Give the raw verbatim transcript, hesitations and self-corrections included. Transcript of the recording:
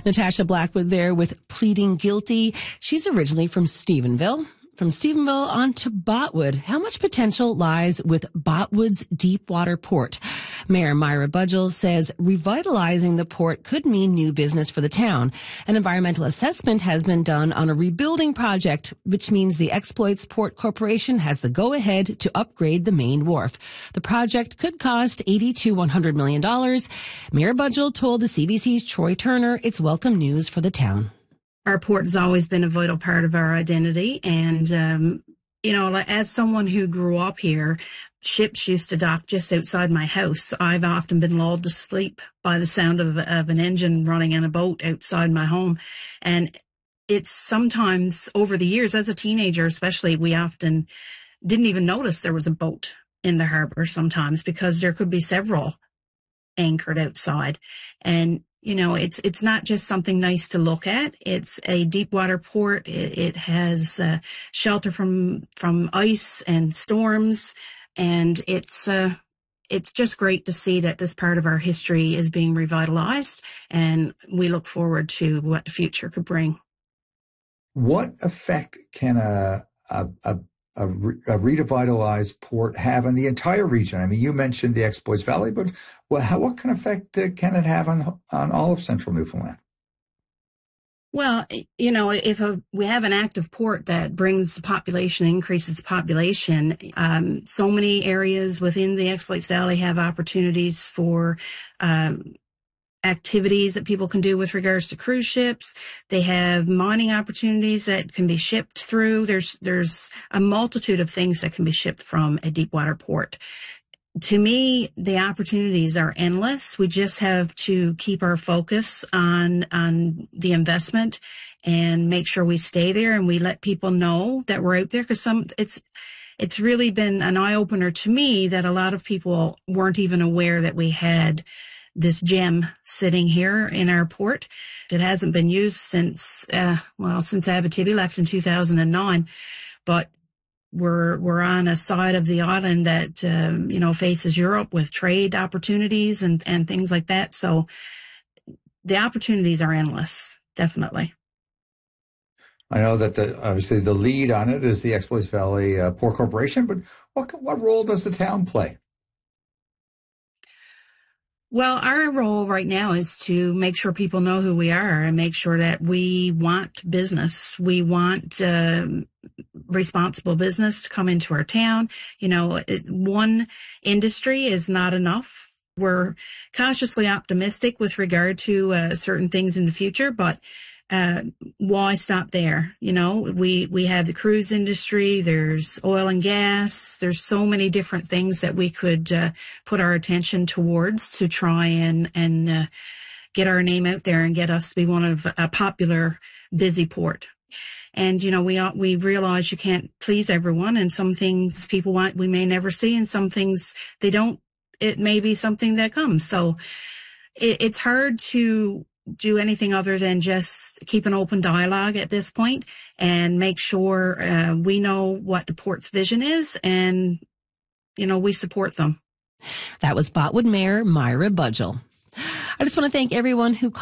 Natasha Blackwood there with Pleading Guilty. She's originally from Stephenville. From Stephenville on to Botwood. How much potential lies with Botwood's deepwater port? Mayor Myra Budgell says revitalizing the port could mean new business for the town. An environmental assessment has been done on a rebuilding project, which means the Exploits Port Corporation has the go-ahead to upgrade the main wharf. The project could cost eighty to one hundred million dollars. Mayor Budgell told the C B C's Troy Turner it's welcome news for the town. Our port has always been a vital part of our identity. And, um, you know, as someone who grew up here, ships used to dock just outside my house. I've often been lulled to sleep by the sound of, of an engine running in a boat outside my home. And it's sometimes over the years, as a teenager especially, we often didn't even notice there was a boat in the harbor sometimes because there could be several anchored outside. And you know, it's it's not just something nice to look at. It's a deep water port. It, it has uh, shelter from from ice and storms, and it's uh, it's just great to see that this part of our history is being revitalized, and we look forward to what the future could bring. What effect can a a, a A, re- a revitalized port have on the entire region? I mean, you mentioned the Exploits Valley, but what, how, what kind of effect uh, can it have on on all of central Newfoundland? Well, you know, if a, we have an active port that brings the population, increases the population, um, so many areas within the Exploits Valley have opportunities for um, activities that people can do with regards to cruise ships. They have mining opportunities that can be shipped through. There's, there's a multitude of things that can be shipped from a deep water port. To me, the opportunities are endless. We just have to keep our focus on, on the investment and make sure we stay there and we let people know that we're out there, because some, it's, it's really been an eye opener to me that a lot of people weren't even aware that we had this gem sitting here in our port. It hasn't been used since, uh, well, since Abitibi left in two thousand nine, but we're, we're on a side of the island that, um, you know, faces Europe with trade opportunities and, and things like that. So the opportunities are endless, definitely. I know that the, obviously the lead on it is the Exploits Valley uh, Port Corporation, but what, what role does the town play? Well, our role right now is to make sure people know who we are and make sure that we want business. We want uh, responsible business to come into our town. You know, it, one industry is not enough. We're cautiously optimistic with regard to uh, certain things in the future, but uh, why stop there? You know, we, we have the cruise industry, there's oil and gas, there's so many different things that we could, uh, put our attention towards to try and, and, uh, get our name out there and get us to be one of a popular, busy port. And, you know, we, we realize you can't please everyone, and some things people want, we may never see, and some things they don't, it may be something that comes. So it, it's hard to do anything other than just keep an open dialogue at this point and make sure uh, we know what the port's vision is and, you know, we support them. That was Botwood Mayor Myra Budgell. I just want to thank everyone who